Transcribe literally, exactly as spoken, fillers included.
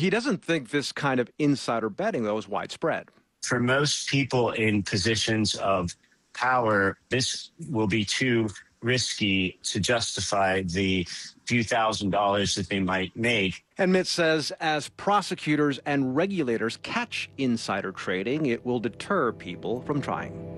He doesn't think this kind of insider betting, though, is widespread. For most people in positions of power, this will be too risky to justify the few thousand dollars that they might make. And Mitt says as prosecutors and regulators catch insider trading, it will deter people from trying.